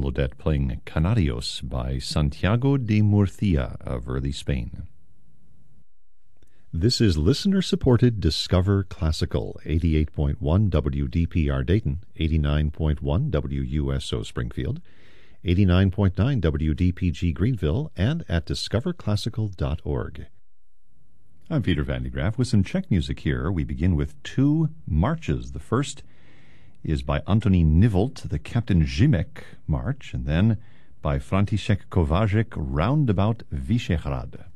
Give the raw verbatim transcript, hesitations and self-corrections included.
Lodet playing Canarios by Santiago de Murcia of early Spain. This is listener-supported Discover Classical, eighty-eight point one W D P R Dayton, eighty-nine point one W U S O Springfield, eighty-nine point nine W D P G Greenville, and at discover classical dot org. I'm Peter Van de Graaff with some Czech music here. We begin with two marches. The first is by Antonín Nivolt, the Captain Žimek March, and then by František Kováčik, Roundabout Vyšehrad.